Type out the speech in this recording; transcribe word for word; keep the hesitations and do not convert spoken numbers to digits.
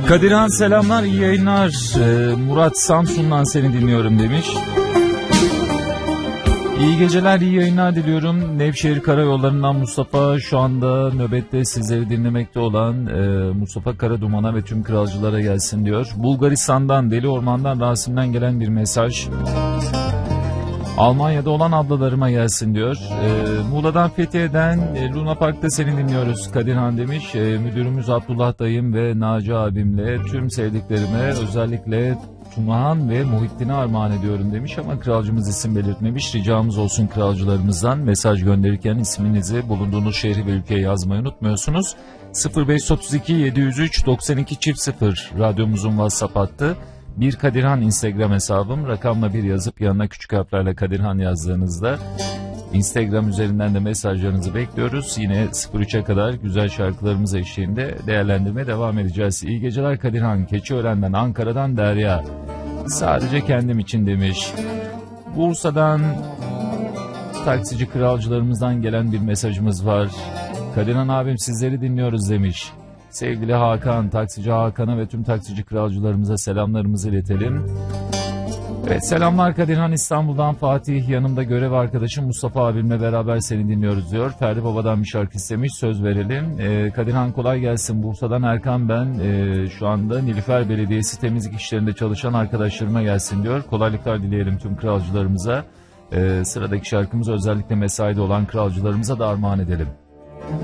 Kadirhan selamlar, iyi yayınlar. Ee, Murat Samsun'dan seni dinliyorum demiş. İyi geceler, iyi yayınlar diliyorum. Nevşehir Karayolları'ndan Mustafa, şu anda nöbette sizleri dinlemekte olan e, Mustafa Karaduman'a ve tüm kralcılara gelsin diyor. Bulgaristan'dan, Deli Orman'dan, Rasim'den gelen bir mesaj. Almanya'da olan ablalarıma gelsin diyor. E, Muğla'dan, Fethiye'den e, Luna Park'ta seni dinliyoruz Kadirhan demiş. E, müdürümüz Abdullah dayım ve Naci abimle tüm sevdiklerime, özellikle Tunahan ve Muhittin'e armağan ediyorum demiş ama kralcımız isim belirtmemiş. Ricamız olsun kralcılarımızdan, mesaj gönderirken isminizi, bulunduğunuz şehri ve ülkeyi yazmayı unutmuyorsunuz. sıfır beş otuz iki yedi yüz üç doksan iki çift sıfır radyomuzun WhatsApp hattı. Bir Kadirhan Instagram hesabım, rakamla bir yazıp yanına küçük harflerle Kadirhan yazdığınızda Instagram üzerinden de mesajlarınızı bekliyoruz. Yine sıfır üçe kadar güzel şarkılarımız eşliğinde değerlendirmeye devam edeceğiz. İyi geceler Kadirhan. Keçiören'den, Ankara'dan Derya. Sadece kendim için demiş. Bursa'dan taksici kralcılarımızdan gelen bir mesajımız var. Kadirhan abim sizleri dinliyoruz demiş. Sevgili Hakan, taksici Hakan'a ve tüm taksici kralcılarımıza selamlarımızı iletelim. Evet, selamlar Kadirhan, İstanbul'dan Fatih, yanımda görev arkadaşım Mustafa abimle beraber seni dinliyoruz diyor. Ferdi Baba'dan bir şarkı istemiş, söz verelim. Ee, Kadirhan kolay gelsin, Bursa'dan Erkan ben, ee, şu anda Nilüfer Belediyesi temizlik işlerinde çalışan arkadaşlarıma gelsin diyor. Kolaylıklar dileyelim tüm kralcılarımıza. Ee, sıradaki şarkımızı özellikle mesaide olan kralcılarımıza da armağan edelim.